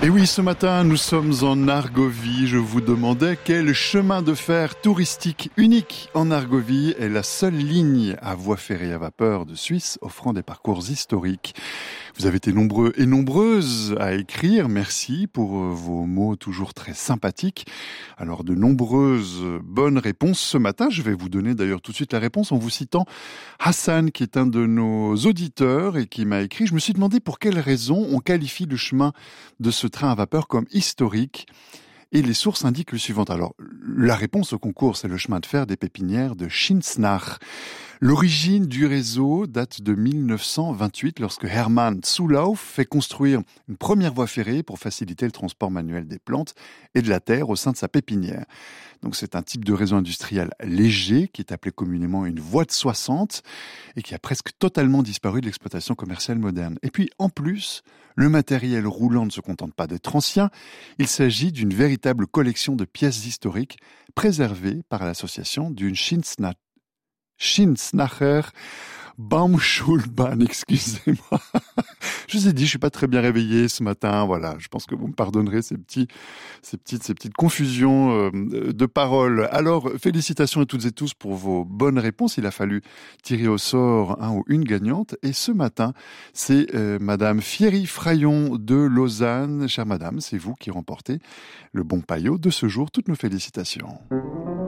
Et oui, ce matin, nous sommes en Argovie. Je vous demandais quel chemin de fer touristique unique en Argovie est la seule ligne à voie ferrée à vapeur de Suisse offrant des parcours historiques. Vous avez été nombreux et nombreuses à écrire. Merci pour vos mots toujours très sympathiques. Alors, de nombreuses bonnes réponses ce matin. Je vais vous donner d'ailleurs tout de suite la réponse en vous citant Hassan, qui est un de nos auditeurs et qui m'a écrit. Je me suis demandé pour quelle raison on qualifie le chemin de ce train à vapeur comme historique. Et les sources indiquent le suivant. Alors, la réponse au concours, c'est le chemin de fer des pépinières de Schinsnach. L'origine du réseau date de 1928, lorsque Hermann Zulauf fait construire une première voie ferrée pour faciliter le transport manuel des plantes et de la terre au sein de sa pépinière. Donc c'est un type de réseau industriel léger qui est appelé communément une voie de 60 et qui a presque totalement disparu de l'exploitation commerciale moderne. Et puis en plus, le matériel roulant ne se contente pas d'être ancien, il s'agit d'une véritable collection de pièces historiques préservées par l'association d'une Schinsnacher Baumschulbahn, excusez-moi. Je vous ai dit, je suis pas très bien réveillé ce matin. Voilà, je pense que vous me pardonnerez ces petites confusions de paroles. Alors, félicitations à toutes et tous pour vos bonnes réponses. Il a fallu tirer au sort un ou une gagnante. Et ce matin, c'est Madame Fierry Frayon de Lausanne. Chère Madame, c'est vous qui remportez le bon paillot de ce jour. Toutes nos félicitations.